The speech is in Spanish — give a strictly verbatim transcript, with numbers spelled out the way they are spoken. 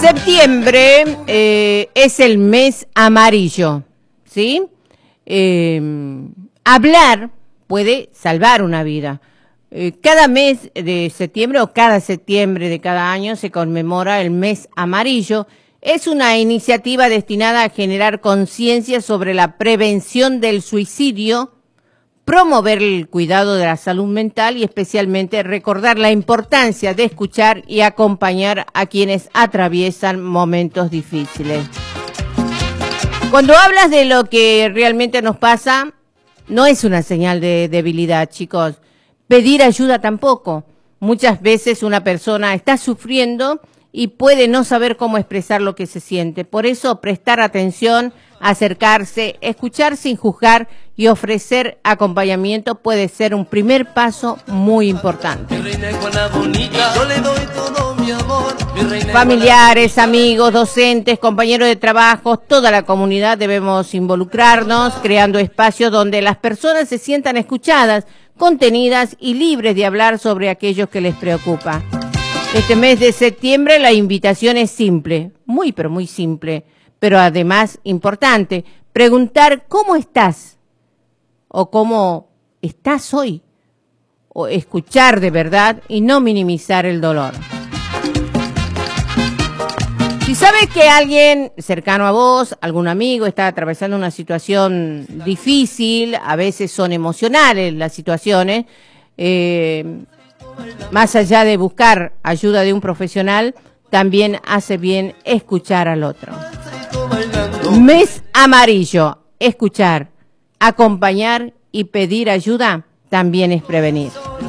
Septiembre eh, es el mes amarillo, ¿sí? Eh, hablar puede salvar una vida. Eh, cada mes de septiembre o cada septiembre de cada año se conmemora el mes amarillo. Es una iniciativa destinada a generar conciencia sobre la prevención del suicidio, promover el cuidado de la salud mental y especialmente recordar la importancia de escuchar y acompañar a quienes atraviesan momentos difíciles. Cuando hablas de lo que realmente nos pasa, no es una señal de debilidad, chicos. Pedir ayuda tampoco. Muchas veces una persona está sufriendo y puede no saber cómo expresar lo que se siente. Por eso, prestar atención, acercarse, escuchar sin juzgar y ofrecer acompañamiento puede ser un primer paso muy importante. Familiares, amigos, docentes, compañeros de trabajo, toda la comunidad debemos involucrarnos, creando espacios donde las personas se sientan escuchadas, contenidas y libres de hablar sobre aquello que les preocupa. Este mes de septiembre la invitación es simple, muy pero muy simple, pero además importante, preguntar cómo estás o cómo estás hoy, o escuchar de verdad y no minimizar el dolor. Si sabes que alguien cercano a vos, algún amigo, está atravesando una situación difícil, a veces son emocionales las situaciones, eh, más allá de buscar ayuda de un profesional, también hace bien escuchar al otro. Mes amarillo, escuchar, acompañar y pedir ayuda también es prevenir.